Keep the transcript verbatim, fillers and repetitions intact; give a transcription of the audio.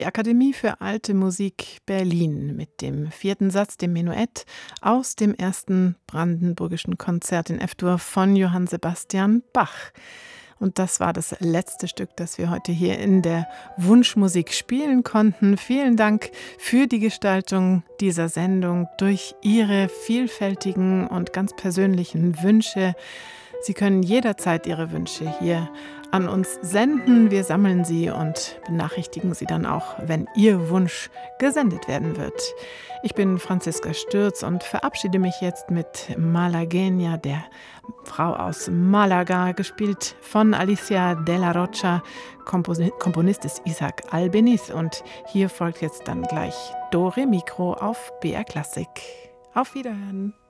Akademie für Alte Musik Berlin mit dem vierten Satz, dem Menuett aus dem ersten Brandenburgischen Konzert in F-Dur von Johann Sebastian Bach. Und das war das letzte Stück, das wir heute hier in der Wunschmusik spielen konnten. Vielen Dank für die Gestaltung dieser Sendung durch Ihre vielfältigen und ganz persönlichen Wünsche. Sie können jederzeit Ihre Wünsche hier an uns senden. Wir sammeln sie und benachrichtigen Sie dann auch, wenn Ihr Wunsch gesendet werden wird. Ich bin Franziska Stürz und verabschiede mich jetzt mit Malagueña, der Frau aus Malaga, gespielt von Alicia de la Rocha. Kompos- Komponist ist Isaac Albeniz und hier folgt jetzt dann gleich Dore Mikro auf B R Klassik. Auf Wiederhören!